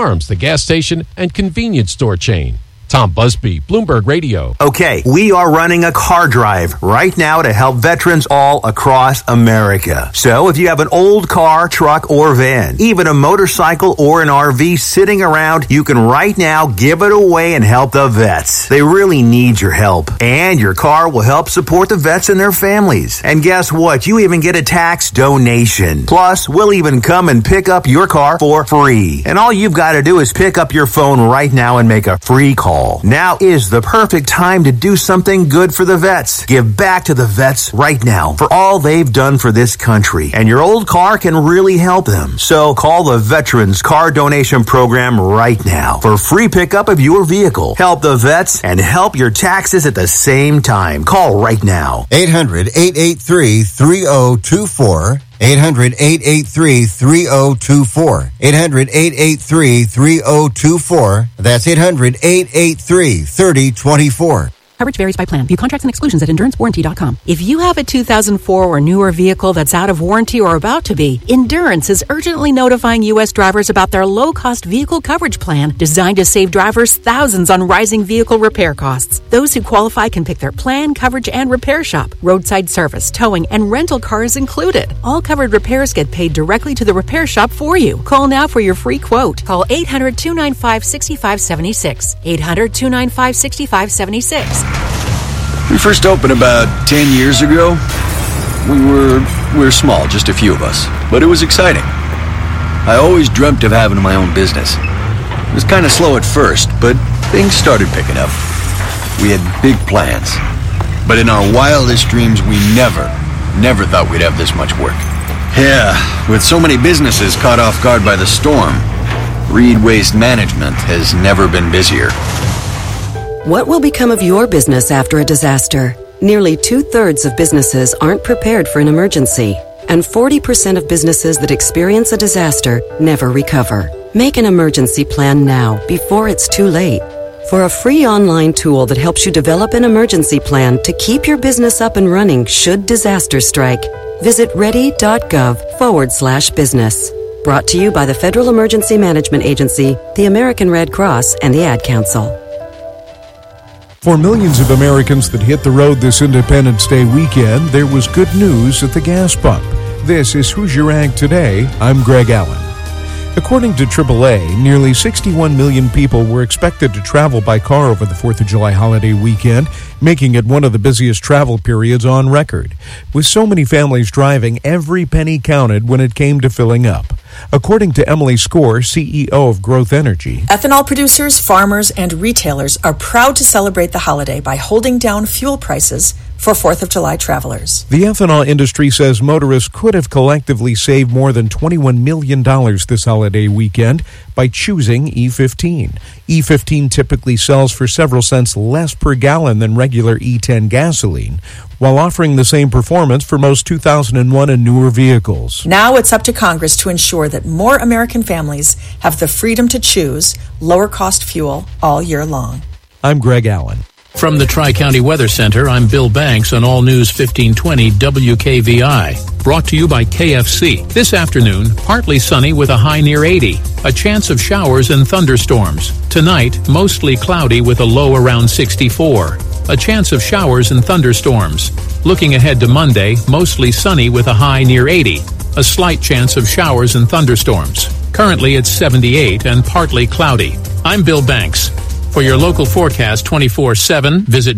Farms, the gas station and convenience store chain. Tom Busby, Bloomberg Radio. Okay, we are running a car drive right now to help veterans all across America. So if you have an old car, truck, or van, even a motorcycle or an RV sitting around, you can right now give it away and help the vets. They really need your help. And your car will help support the vets and their families. And guess what? You even get a tax donation. Plus, we'll even come and pick up your car for free. And all you've got to do is pick up your phone right now and make a free call. Now is the perfect time to do something good for the vets. Give back to the vets right now for all they've done for this country. And your old car can really help them. So call the Veterans Car Donation Program right now for free pickup of your vehicle. Help the vets and help your taxes at the same time. Call right now. 800-883-3024. 800-883-3024. 800-883-3024. That's 800-883-3024. Coverage varies by plan. View contracts and exclusions at EnduranceWarranty.com. If you have a 2004 or newer vehicle that's out of warranty or about to be, Endurance is urgently notifying U.S. drivers about their low-cost vehicle coverage plan designed to save drivers thousands on rising vehicle repair costs. Those who qualify can pick their plan, coverage, and repair shop. Roadside service, towing, and rental cars included. All covered repairs get paid directly to the repair shop for you. Call now for your free quote. Call 800-295-6576. 800-295-6576. We first opened about 10 years ago. We were small, just a few of us, but it was exciting. I always dreamt of having my own business. It was kind of slow at first, but things started picking up. We had big plans, but in our wildest dreams, we never thought we'd have this much work. Yeah, with so many businesses caught off guard by the storm, Reed Waste Management has never been busier. What will become of your business after a disaster? Nearly 2/3 of businesses aren't prepared for an emergency, and 40% of businesses that experience a disaster never recover. Make an emergency plan now, before it's too late. For a free online tool that helps you develop an emergency plan to keep your business up and running should disaster strike, visit ready.gov/business. Brought to you by the Federal Emergency Management Agency, the American Red Cross, and the Ad Council. For millions of Americans that hit the road this Independence Day weekend, there was good news at the gas pump. This is Hoosier Ag Today. I'm Greg Allen. According to AAA, nearly 61 million people were expected to travel by car over the 4th of July holiday weekend, making it one of the busiest travel periods on record. With so many families driving, every penny counted when it came to filling up. According to Emily Score, CEO of Growth Energy, ethanol producers, farmers, and retailers are proud to celebrate the holiday by holding down fuel prices for 4th of July travelers. The ethanol industry says motorists could have collectively saved more than $21 million this holiday weekend by choosing E15. E15 typically sells for several cents less per gallon than regular E10 gasoline, while offering the same performance for most 2001 and newer vehicles. Now it's up to Congress to ensure that more American families have the freedom to choose lower-cost fuel all year long. I'm Greg Allen. From the Tri-County Weather Center, I'm Bill Banks on All News 1520 WKVI. Brought to you by KFC. This afternoon, partly sunny with a high near 80. A chance of showers and thunderstorms. Tonight, mostly cloudy with a low around 64. A chance of showers and thunderstorms. Looking ahead to Monday, mostly sunny with a high near 80. A slight chance of showers and thunderstorms. Currently it's 78 and partly cloudy. I'm Bill Banks. For your local forecast 24/7, visit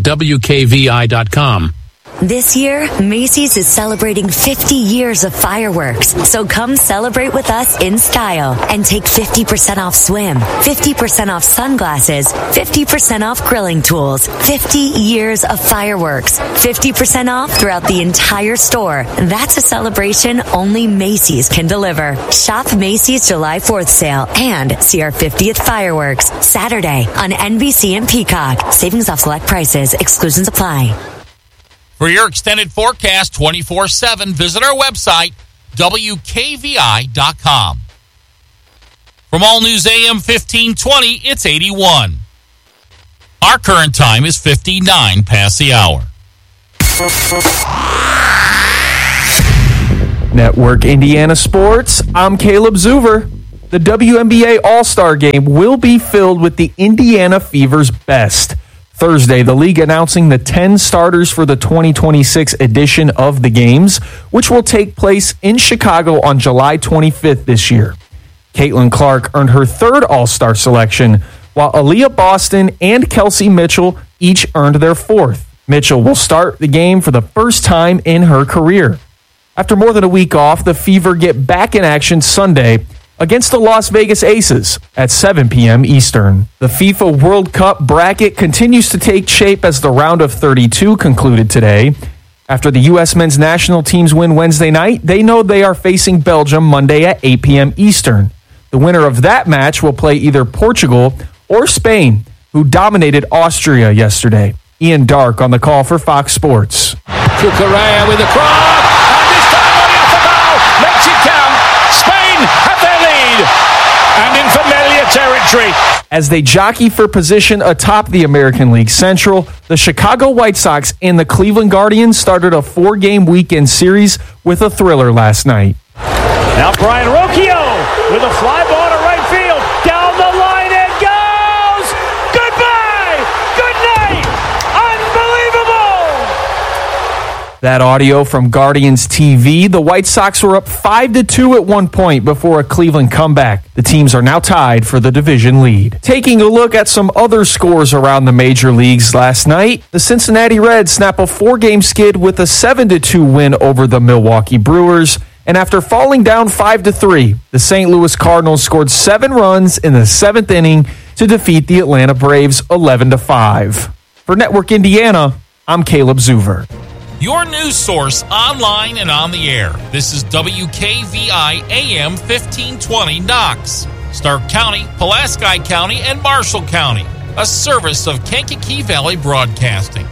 WKVI.com. This year, Macy's is celebrating 50 years of fireworks. So come celebrate with us in style and take 50% off swim, 50% off sunglasses, 50% off grilling tools, 50 years of fireworks, 50% off throughout the entire store. That's a celebration only Macy's can deliver. Shop Macy's July 4th sale and see our 50th fireworks Saturday on NBC and Peacock. Savings off select prices. Exclusions apply. For your extended forecast 24/7, visit our website, WKVI.com. From All News AM 1520, it's 81. Our current time is 59 past the hour. Network Indiana Sports, I'm Caleb Zuver. the WNBA All-Star Game will be filled with the Indiana Fever's best. Thursday, the league announcing the 10 starters for the 2026 edition of the games, which will take place in Chicago on July 25th this year. Caitlin Clark earned her third All-Star selection, while Aaliyah Boston and Kelsey Mitchell each earned their fourth. Mitchell will start the game for the first time in her career. After more than a week off, the Fever get back in action Sunday against the Las Vegas Aces at 7 p.m. Eastern. The FIFA World Cup bracket continues to take shape as the round of 32 concluded today. After the U.S. men's national teams win Wednesday night, they know they are facing Belgium Monday at 8 p.m. Eastern. The winner of that match will play either Portugal or Spain, who dominated Austria yesterday. Ian Dark on the call for Fox Sports. Cucurella with the cross, and this time Oyarzábal makes it count. Spain have their lead, and in familiar territory. As they jockey for position atop the American League Central, the Chicago White Sox and the Cleveland Guardians started a 4-game weekend series with a thriller last night. Now Brian Rocchio with a fly ball to right field. Down the line it goes. Goodbye. Good night. Unbelievable. That audio from Guardians TV. The White Sox were up 5-2 at one point before a Cleveland comeback. The teams are now tied for the division lead. Taking a look at some other scores around the major leagues last night, the Cincinnati Reds snap a 4-game skid with a 7-2 win over the Milwaukee Brewers. And after falling down 5-3, the St. Louis Cardinals scored 7 runs in the 7th inning to defeat the Atlanta Braves 11-5. For Network Indiana, I'm Caleb Zuver. Your news source online and on the air. This is WKVI AM 1520 Knox, Stark County, Pulaski County, and Marshall County. A service of Kankakee Valley Broadcasting.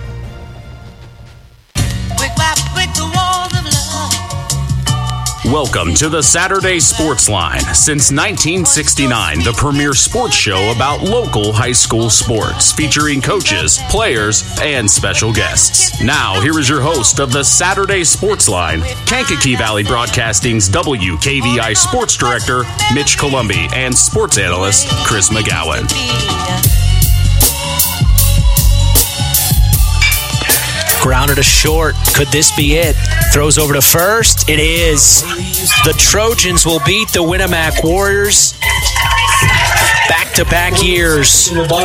Welcome to the Saturday Sports Line. Since 1969, the premier sports show about local high school sports, featuring coaches, players, and special guests. Now, here is your host of the Saturday Sports Line, Kankakee Valley Broadcasting's WKVI Sports Director, Mitch Columbi, and sports analyst, Chris McGowan. Grounded to short. Could this be it? Throws over to first. It is. The Trojans will beat the Winamac Warriors. Back-to-back years.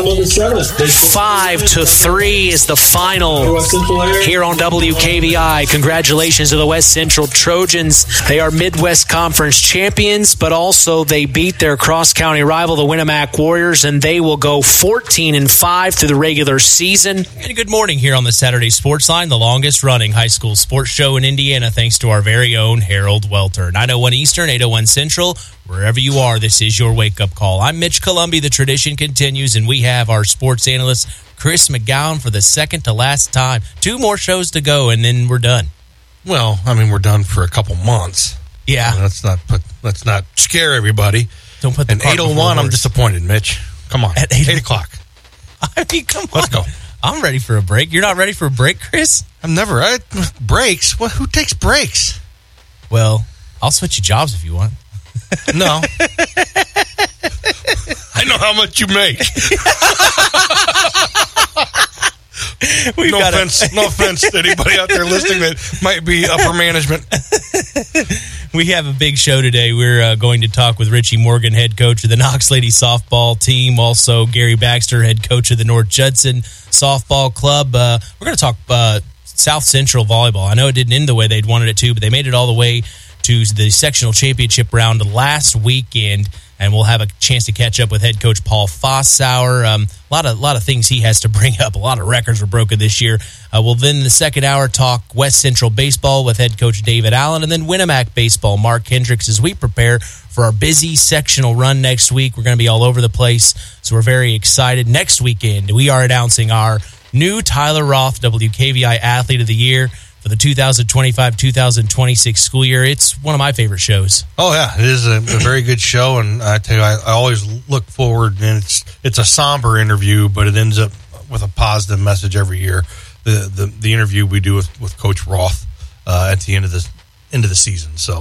5-3 is the final here on WKVI. Congratulations to the West Central Trojans. They are Midwest Conference champions, but also they beat their cross-county rival, the Winamac Warriors, and they will go 14-5 through the regular season. And good morning here on the Saturday Sports Line, the longest-running high school sports show in Indiana, thanks to our very own Harold Welter. 901 Eastern, 801 Central. Wherever you are, this is your wake-up call. I'm Mitch Columbi. The tradition continues, and we have our sports analyst, Chris McGowan, for the second to last time. 2 more shows to go, and then we're done. Well, I mean, we're done for a couple months. Yeah. Let's not scare everybody. Don't put the and 8:01, I'm disappointed, Mitch. Come on. At 8 o'clock. I mean, come on. Let's go. I'm ready for a break. You're not ready for a break, Chris? I'm never. Breaks? Well, who takes breaks? Well, I'll switch you jobs if you want. No. I know how much you make. No offense to anybody out there listening that might be upper management. We have a big show today. We're going to talk with Richie Morgan, head coach of the Knox Lady softball team. Also, Gary Baxter, head coach of the North Judson softball club. We're going to talk South Central volleyball. I know it didn't end the way they'd wanted it to, but they made it all the way to the sectional championship round last weekend, and we'll have a chance to catch up with head coach Paul Fossauer. A lot of things he has to bring up. A lot of records were broken this year. We'll then in the second hour talk West Central baseball with head coach David Allen, and then Winamac baseball, Mark Hendricks, as we prepare for our busy sectional run next week. We're going to be all over the place, so we're very excited. Next weekend, we are announcing our new Tyler Roth WKVI Athlete of the Year for the 2025-2026 school year. It's one of my favorite shows. Oh, yeah. It is a very good show, and I tell you, I always look forward, and it's a somber interview, but it ends up with a positive message every year. The interview we do with Coach Roth at the end of the season. So it's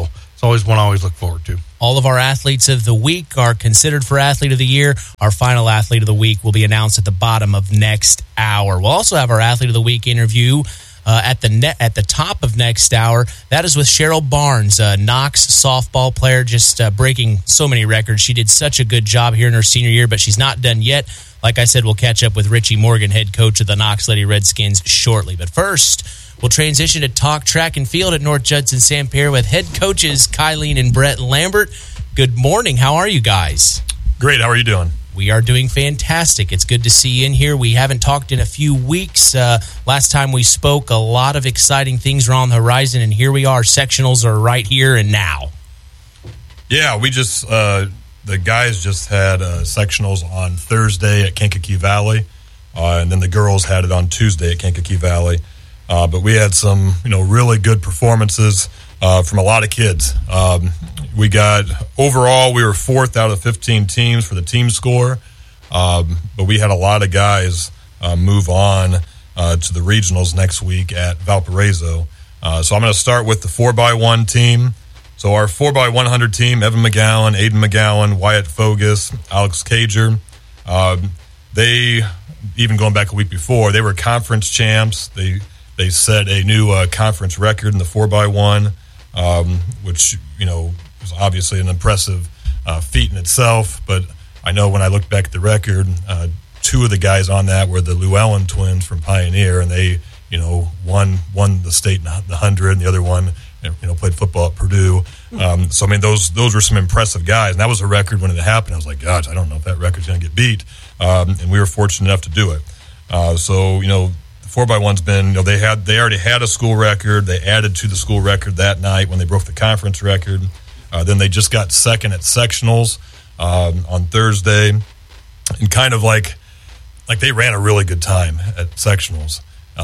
always one I always look forward to. All of our athletes of the week are considered for Athlete of the Year. Our final Athlete of the Week will be announced at the bottom of next hour. We'll also have our Athlete of the Week interview at the top of next hour. That is with Cheryl Barnes, a Knox softball player, just breaking so many records. She did such a good job here in her senior year, but she's not done yet. Like I said, we'll catch up with Richie Morgan, head coach of the Knox Lady Redskins, shortly. But first, we'll transition to talk track and field at North Judson St. Pierre with head coaches Kylene and Brett Lambert. Good morning. How are you guys? Great. How are you doing? We are doing fantastic. It's good to see you in here. We haven't talked in a few weeks. Last time we spoke, a lot of exciting things were on the horizon, and here we are. Sectionals are right here and now. Yeah, we just the guys just had sectionals on Thursday at Kankakee Valley, and then the girls had it on Tuesday at Kankakee Valley. But we had some, really good performances from a lot of kids. We got, overall, we were 4th out of 15 teams for the team score, but we had a lot of guys move on to the regionals next week at Valparaiso. So I'm going to start with the 4x1 team. So our 4x100 team, Evan McGowan, Aiden McGowan, Wyatt Fogus, Alex Cager, they, even going back a week before, they were conference champs. They set a new conference record in the 4x1, which, was obviously an impressive feat in itself. But I know when I looked back at the record, 2 of the guys on that were the Llewellyn twins from Pioneer, and they, one won the state in the 100, and the other one, played football at Purdue. So, those were some impressive guys. And that was a record when it happened. I was like, gosh, I don't know if that record's going to get beat. And we were fortunate enough to do it. So, the 4x1's been, they already had a school record. They added to the school record that night when they broke the conference record. Then they just got second at sectionals on Thursday. And kind of like they ran a really good time at sectionals.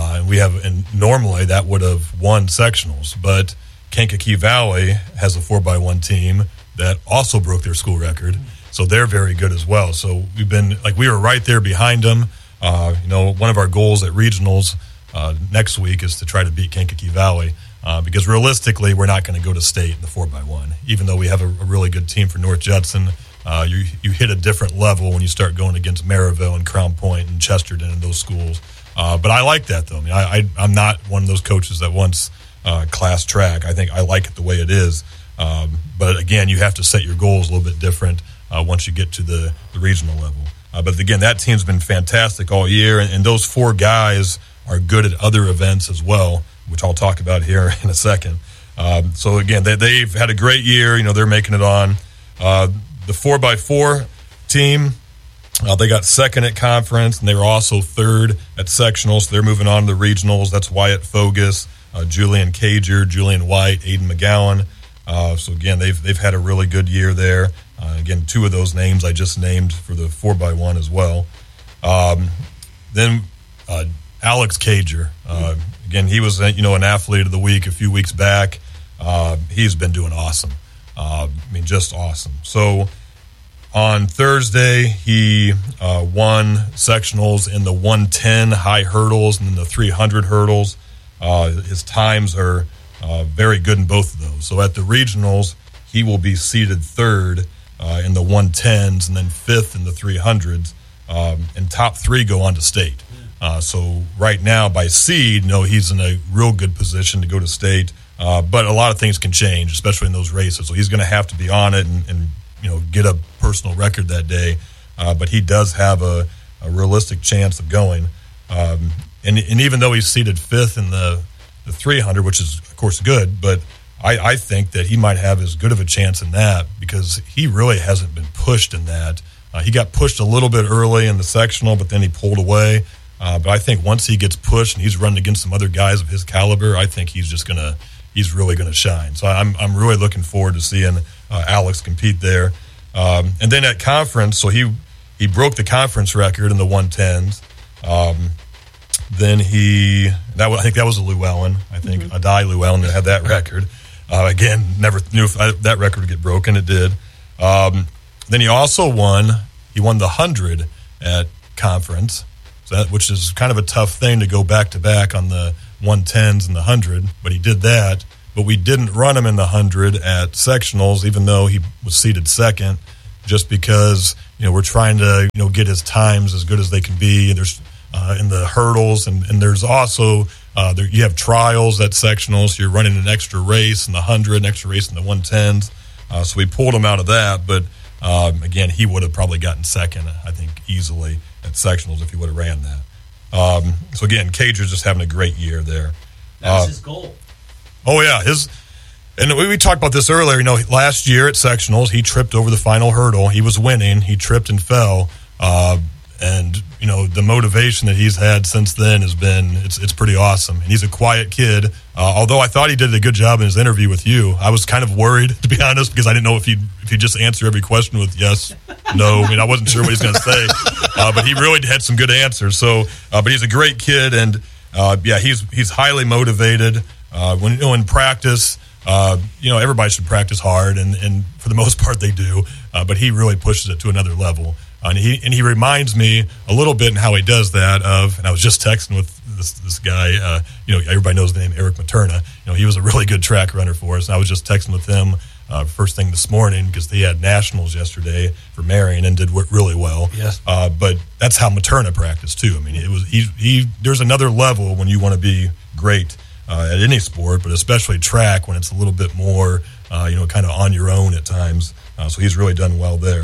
And normally that would have won sectionals, but Kankakee Valley has a 4x1 team that also broke their school record, so they're very good as well. So we were right there behind them. One of our goals at regionals next week is to try to beat Kankakee Valley, because realistically we're not going to go to state in the 4x1, even though we have a really good team for North Judson. You hit a different level when you start going against Maryville and Crown Point and Chesterton and those schools. But I like that, though. I'm not one of those coaches that wants class track. I think I like it the way it is. But, again, you have to set your goals a little bit different once you get to the regional level. But, again, that team's been fantastic all year, and those 4 guys are good at other events as well, which I'll talk about here in a second. So, again, they've had a great year. They're making it on. The 4x4 team, they got second at conference, and they were also 3rd at sectionals. So they're moving on to the regionals. That's Wyatt Fogus, Julian Cager, Julian White, Aiden McGowan. So, again, they've had a really good year there. Again, 2 of those names I just named for the 4x1 as well. Then Alex Cager. Again, he was an athlete of the week a few weeks back. He's been doing awesome. Just awesome. So on Thursday, he won sectionals in the 110 high hurdles and then the 300 hurdles. His times are very good in both of those. So at the regionals, he will be seated 3rd in the 110s and then 5th in the 300s. And top 3 go on to state. So right now, by seed, he's in a real good position to go to state. But a lot of things can change, especially in those races. So he's going to have to be on it and get a personal record that day. But he does have a realistic chance of going. And even though he's seated 5th in the 300, which is, of course, good, but I think that he might have as good of a chance in that because he really hasn't been pushed in that. He got pushed a little bit early in the sectional, but then he pulled away. But I think once he gets pushed and he's running against some other guys of his caliber, I think he's really going to shine. So I'm really looking forward to seeing Alex compete there. And then at conference, so he broke the conference record in the 110s. Then I think that was a Llewellyn. I think Adai Llewellyn that had that record. Again, never knew if that record would get broken. It did. Then he also won the 100 at conference, which is kind of a tough thing to go back-to-back on the 110s and the 100, but he did that. but we didn't run him in the 100 at sectionals, even though he was seated second, just because we're trying to get his times as good as they can be. And there's in the hurdles, and there's also you have trials at sectionals. So you're running an extra race in the 100, an extra race in the 110s. So we pulled him out of that, but again, he would have probably gotten second, I think, easily at sectionals if he would have ran that. So again, Cager's just having a great year there. That was his goal. Oh yeah, and we talked about this earlier. Last year at sectionals, he tripped over the final hurdle. He was winning. He tripped and fell. And the motivation that he's had since then has been it's pretty awesome. And he's a quiet kid. Although I thought he did a good job in his interview with you, I was kind of worried, to be honest, because I didn't know if he'd just answer every question with yes, no. I wasn't sure what he's going to say, but he really had some good answers. So, but he's a great kid, and he's highly motivated. When in practice, everybody should practice hard, and for the most part they do. But he really pushes it to another level. And he reminds me a little bit in how he does that of, and I was just texting with this guy, everybody knows the name Eric Materna. He was a really good track runner for us. And I was just texting with him first thing this morning because they had nationals yesterday for Marion and did really well. Yes. But that's how Materna practiced too. There's another level when you want to be great at any sport, but especially track when it's a little bit more, kind of on your own at times. So he's really done well there.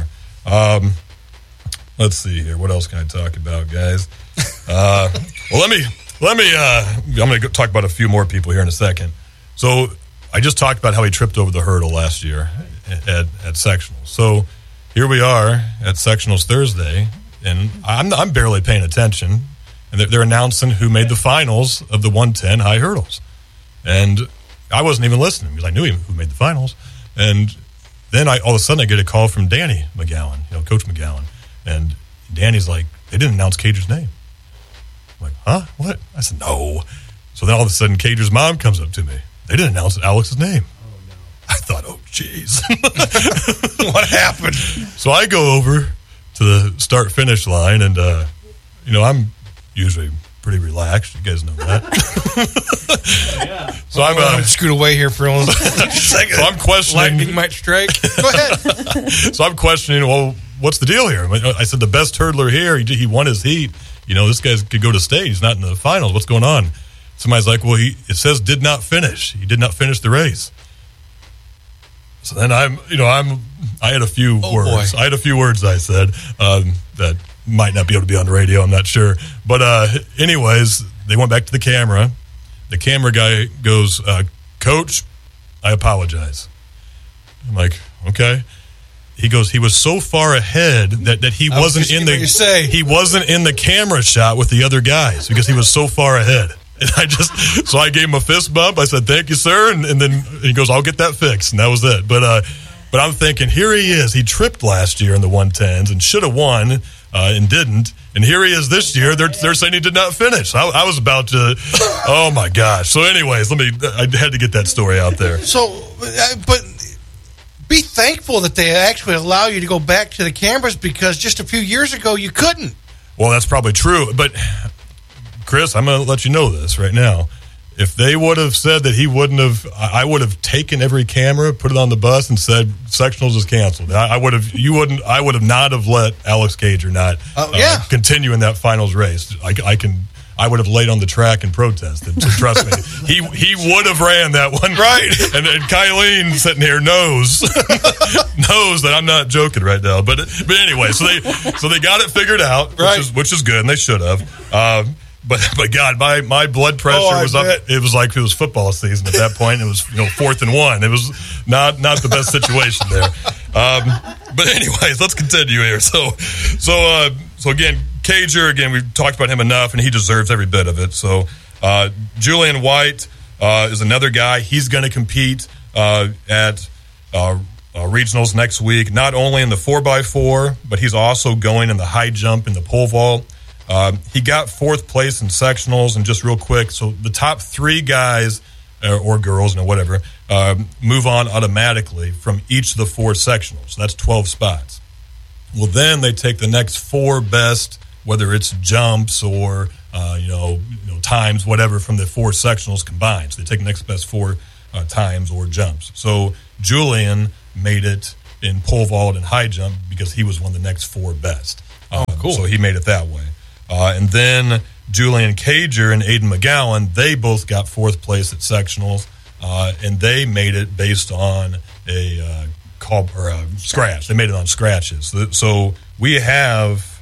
Let's see here. What else can I talk about, guys? Well, let me. I'm going to talk about a few more people here in a second. So I just talked about how he tripped over the hurdle last year at sectionals. So here we are at sectionals Thursday, and I'm barely paying attention. And they're announcing who made the finals of the 110 high hurdles, and I wasn't even listening because I knew who made the finals. And then all of a sudden I get a call from Danny McGowan, Coach McGowan. And Danny's like, they didn't announce Cager's name. I'm like, huh? What? I said, no. So then all of a sudden, Cager's mom comes up to me. They didn't announce Alex's name. Oh, no. I thought, oh, jeez. What happened? So I go over to the start-finish line, and, I'm usually pretty relaxed. You guys know that. Yeah. So I'm screwed away here for a second. So I'm questioning. Lightning might strike. Go ahead. So I'm questioning, well, what's the deal here? I said, the best hurdler here, he won his heat. This guy could go to state. He's not in the finals. What's going on? Somebody's like, well, it says did not finish. He did not finish the race. So then I had a few words. Boy. I had a few words I said that might not be able to be on the radio. I'm not sure. But anyways, they went back to the camera. The camera guy goes, Coach, I apologize. I'm like, okay. He goes, he was so far ahead that he wasn't in the camera shot with the other guys because he was so far ahead. And so I gave him a fist bump. I said, thank you, sir. And then he goes, I'll get that fixed. And that was it. But I'm thinking, here he is. He tripped last year in the 110s and should have won and didn't. And here he is this year. They're saying he did not finish. I was about to, oh my gosh. So anyways, I had to get that story out there. So, but be thankful that they actually allow you to go back to the cameras because just a few years ago you couldn't. Well, that's probably true. But Chris, I'm going to let you know this right now. If they would have said that he wouldn't have, I would have taken every camera, put it on the bus, and said sectionals is canceled. I would have not have let Alex Cager not continue in that finals race. I would have laid on the track and protested. So trust me, he would have ran that one right. And Kylene sitting here knows that I'm not joking right now. But anyway, so they got it figured out, which is good, and they should have. But God, my blood pressure was up. It was like it was football season at that point. It was 4th and 1. It was not the best situation there. But anyways, let's continue here. So again, Cager. Again, we've talked about him enough, and he deserves every bit of it. So Julian White is another guy. He's going to compete at regionals next week. Not only in the 4x4, but he's also going in the high jump and the pole vault. He got 4th place in sectionals, and just real quick, so the top 3 guys or girls, whatever, move on automatically from each of the 4 sectionals. So that's 12 spots. Well, then they take the next 4 best, whether it's jumps or times, whatever, from the 4 sectionals combined. So they take the next best 4 times or jumps. So Julian made it in pole vault and high jump because he was one of the next 4 best. Cool. So he made it that way. And then Julian Cager and Aiden McGowan, they both got 4th place at sectionals, and they made it based on a scratch. They made it on scratches. So we have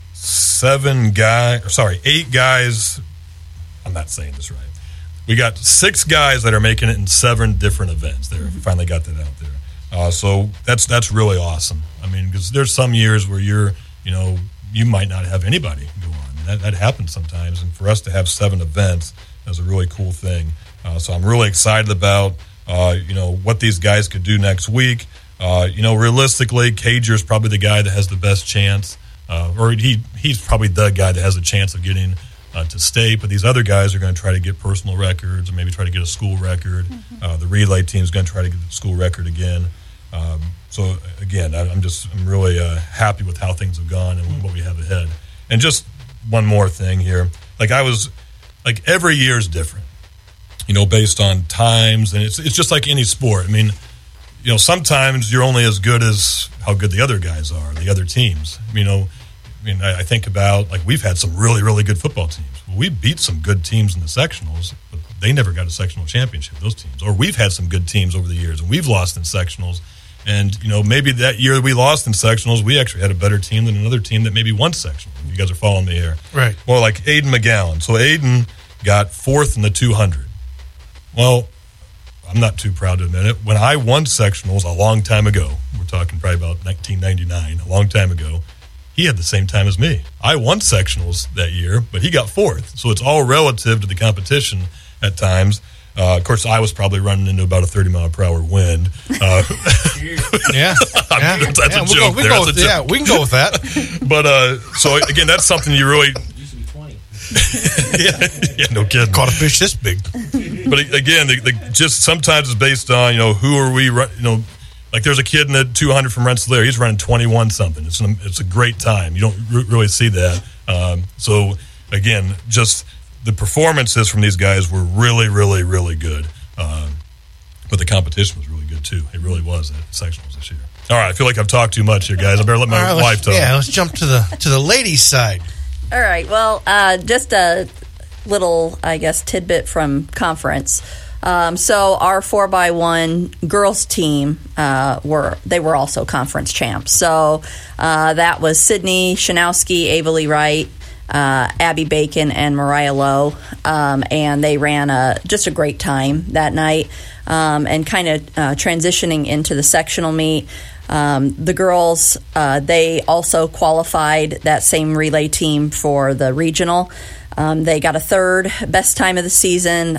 8 guys. I'm not saying this right. We got 6 guys that are making it in 7 different events. There, finally got that out there. So that's really awesome. I mean, because there's some years where you might not have anybody go on. That happens sometimes, and for us to have 7 events is a really cool thing. So I'm really excited about what these guys could do next week. Realistically, Cager is probably the guy that has the best chance, or he's probably the guy that has a chance of getting to state. But these other guys are going to try to get personal records, or maybe try to get a school record. The relay team is going to try to get the school record again. So again, I'm really happy with how things have gone and what we have ahead. And just one more thing here, every year is different, based on times, and it's just like any sport. I mean, sometimes you're only as good as how good the other guys are, the other teams. I think about, we've had some really, really good football teams. Well, we beat some good teams in the sectionals, but they never got a sectional championship, those teams. Or we've had some good teams over the years, and we've lost in sectionals. And, maybe that year we lost in sectionals, we actually had a better team than another team that maybe won sectional. You guys are following me here. Right. Well, like Aiden McGowan. So Aiden got 4th in the 200. Well, I'm not too proud to admit it. When I won sectionals a long time ago, we're talking probably about 1999, a long time ago, he had the same time as me. I won sectionals that year, but he got 4th. So it's all relative to the competition at times. Of course, I was probably running into about a 30-mile-per-hour wind. That's a joke. We can go with that. But so again, that's something you really. Used to be 20. yeah, no kidding. Caught a fish this big. But again, just sometimes it's based on who are we. Like there's a kid in the 200 from Rensselaer. He's running 21 something. It's a great time. You don't really see that. So again, just. The performances from these guys were really, really, really good. But the competition was really good, too. It really was at sectionals this year. All right, I feel like I've talked too much here, guys. I better let my wife talk. Yeah, let's jump to the ladies' side. All right, well, just a little, I guess, tidbit from conference. So our 4x1 girls team were also conference champs. So that was Sydney Shanowski, Ava Lee Wright, Abby Bacon, and Mariah Lowe, and they ran just a great time that night. And kind of transitioning into the sectional meet, the girls, they also qualified that same relay team for the regional. They got a 3rd best time of the season,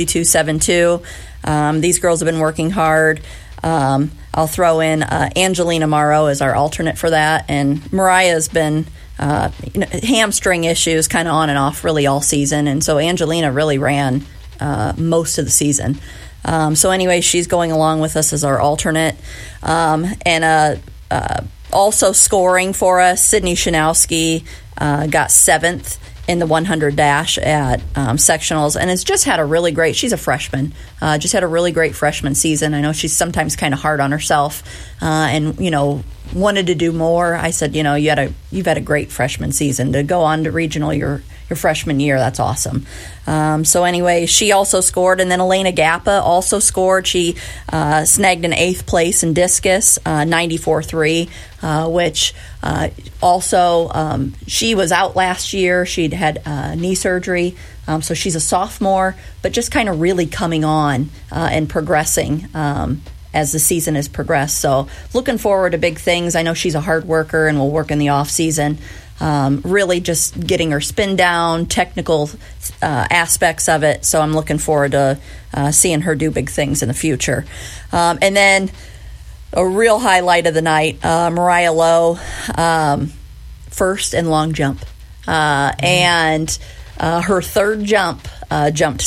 52.72. These girls have been working hard. I'll throw in Angelina Morrow as our alternate for that, and Mariah's been hamstring issues kind of on and off really all season, and so Angelina really ran most of the season. So anyway, she's going along with us as our alternate. And also scoring for us, Sydney Shanowski got 7th in the 100 dash at sectionals, and has just had a really great, she's a freshman, just had a really great freshman season. I know she's sometimes kind of hard on herself and, wanted to do more. I said, you've had a great freshman season. To go on to regional your freshman year, that's awesome. So anyway, she also scored, and then Elena Gappa also scored. She snagged an 8th place in discus, 94.3, which also she was out last year. She'd had knee surgery, so she's a sophomore, but just kind of really coming on and progressing as the season has progressed. So looking forward to big things. I know she's a hard worker and will work in the off season. Really just getting her spin down, technical aspects of it. So I'm looking forward to seeing her do big things in the future. And then a real highlight of the night, Mariah Lowe, 1st in long jump. And her 3rd jump jumped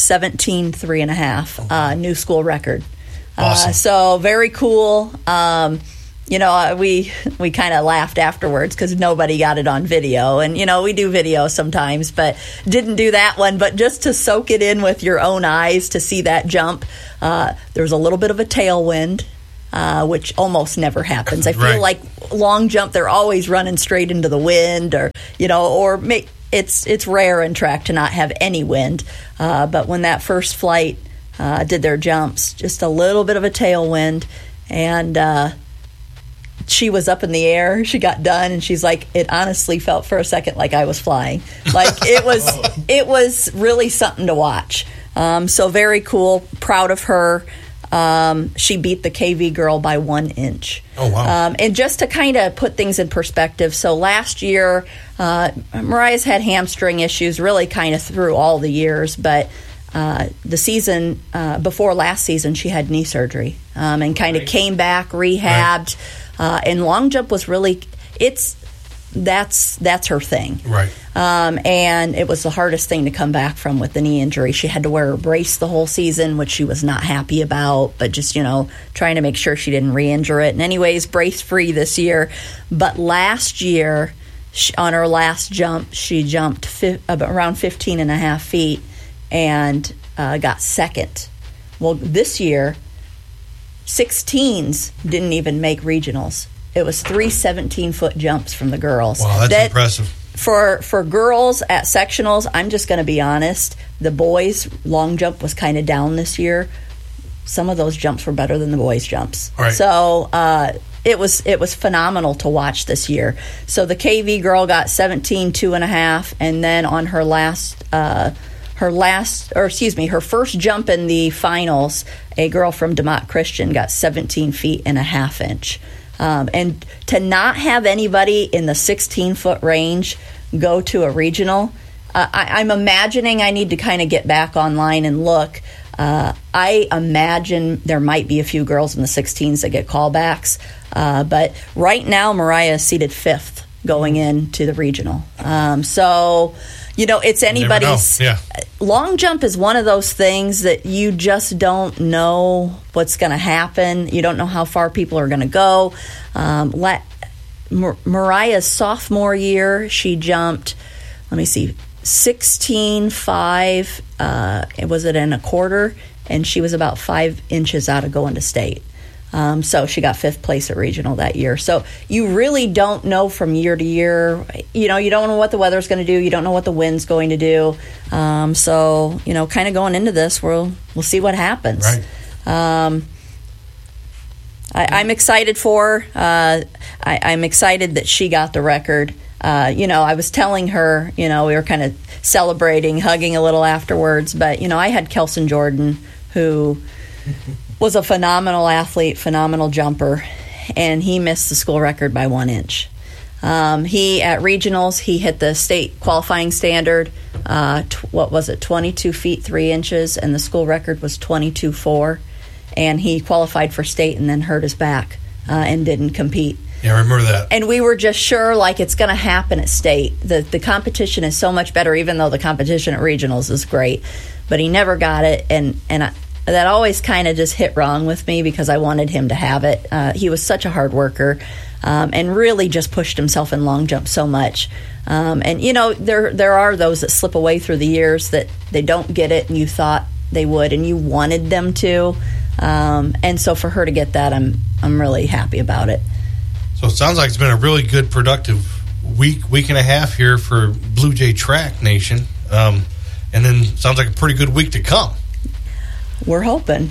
17.3.5, new school record. Awesome. So very cool. we kind of laughed afterwards because nobody got it on video. And, we do video sometimes, but didn't do that one. But just to soak it in with your own eyes to see that jump, there was a little bit of a tailwind, which almost never happens. I feel like long jump, they're always running straight into the wind it's rare in track to not have any wind. But when that first flight did their jumps, just a little bit of a tailwind, and she was up in the air. She got done, and she's like, it honestly felt for a second like I was flying. Like it was really something to watch. So very cool. Proud of her. She beat the KV girl by 1 inch. Oh, wow. And just to kind of put things in perspective, so last year, Mariah's had hamstring issues really kind of through all the years, but the season before last season, she had knee surgery and kind of came back, rehabbed, and long jump was really that's her thing. Right. And it was the hardest thing to come back from with the knee injury. She had to wear a brace the whole season, which she was not happy about, but just, trying to make sure she didn't re-injure it. And anyways, brace-free this year. But last year, on her last jump, she jumped around 15 and a half feet and got second. Well, this year, 16s didn't even make regionals. It was 3 17-foot jumps from the girls. Wow, that's impressive. For girls at sectionals, I'm just going to be honest, the boys' long jump was kind of down this year. Some of those jumps were better than the boys' jumps. Right. So it was phenomenal to watch this year. So the KV girl got 17, 2.5, and then on her first jump in the finals, a girl from DeMott Christian got 17 feet and a half inch. And to not have anybody in the 16-foot range go to a regional, I'm imagining I need to kind of get back online and look. I imagine there might be a few girls in the 16s that get callbacks. But right now, Mariah is seated 5th going into the regional. So, it's anybody's. Yeah. Long jump is one of those things that you just don't know what's going to happen. You don't know how far people are going to go. Mariah's sophomore year, she jumped, 16.5. Was it in a quarter? And she was about 5 inches out of going to state. So she got 5th place at regional that year. So you really don't know from year to year. You don't know what the weather's going to do. You don't know what the wind's going to do. So kind of going into this, we'll see what happens. Right. I'm excited for her. I'm excited that she got the record. I was telling her, we were kind of celebrating, hugging a little afterwards. But, I had Kelson Jordan, who was a phenomenal athlete, phenomenal jumper, and he missed the school record by 1 inch. He, at regionals, he hit the state qualifying standard, 22 feet 3 inches, and the school record was 22.4. And he qualified for state and then hurt his back and didn't compete. Yeah, I remember that. And we were just sure, it's going to happen at state. The competition is so much better, even though the competition at regionals is great. But he never got it, and that always kind of just hit wrong with me because I wanted him to have it. He was such a hard worker and really just pushed himself in long jump so much. And, there are those that slip away through the years that they don't get it and you thought they would and you wanted them to. And so for her to get that, I'm really happy about it. So it sounds like it's been a really good, productive week and a half here for Blue Jay Track Nation. And then sounds like a pretty good week to come. We're hoping.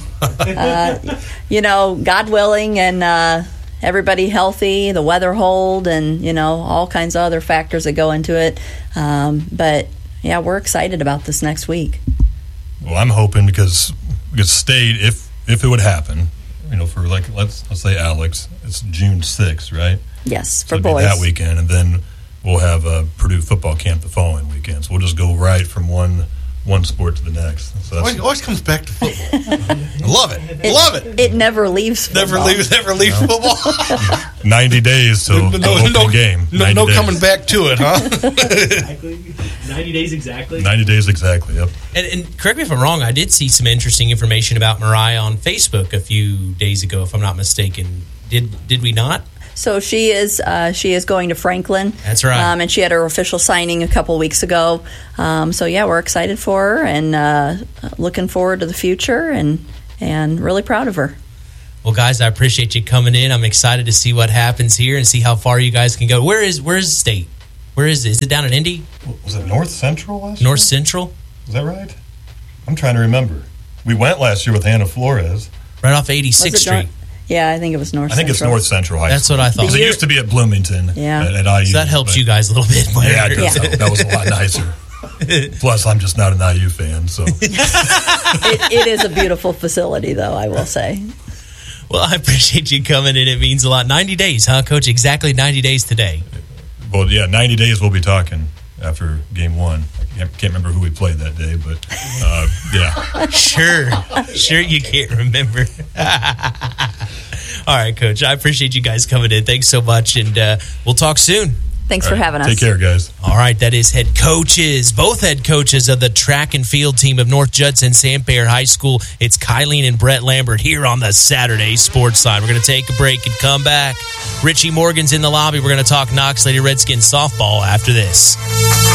God willing and everybody healthy, the weather hold, and, all kinds of other factors that go into it. But, yeah, we're excited about this next week. Well, I'm hoping because state, if it would happen, for let's say Alex, it's June 6th, right? Yes, so for boys. That weekend, and then we'll have a Purdue football camp the following weekend. So we'll just go right from one sport to the next. So it always comes back to football. I love it. It never leaves football. Never leaves football. 90 days till the opening game. No coming back to it, huh? Exactly. 90 days exactly. 90 days exactly, yep. And correct me if I'm wrong, I did see some interesting information about Mariah on Facebook a few days ago, if I'm not mistaken. Did we not? So she is going to Franklin. That's right. And she had her official signing a couple weeks ago. So yeah, we're excited for her and looking forward to the future and really proud of her. Well, guys, I appreciate you coming in. I'm excited to see what happens here and see how far you guys can go. Where's the state? Where is it? Is it down in Indy? Was it North Central last North year? Central? Is that right? I'm trying to remember. We went last year with Anna Flores. Right off 86th Street. Yeah, I think it was North I think Central. it's North Central High That's School. what I thought. Because it used to be at Bloomington Yeah. at IU. So that helps you guys a little bit. Yeah, it does. That was a lot nicer. Plus, I'm just not an IU fan, so. It is a beautiful facility, though, I will say. Well, I appreciate you coming in. It means a lot. 90 days, huh, Coach? Exactly 90 days today. Well, yeah, 90 days we'll be talking after game one. I can't remember who we played that day, but yeah. Sure you can't remember. All right, Coach. I appreciate you guys coming in. Thanks so much, and we'll talk soon. Thanks for having us. Take care, guys. All right, that is both head coaches of the track and field team of North Judson Santerre High School. It's Kylene and Brett Lambert here on the Saturday Sports Line. We're going to take a break and come back. Richie Morgan's in the lobby. We're going to talk Knox Lady Redskins softball after this.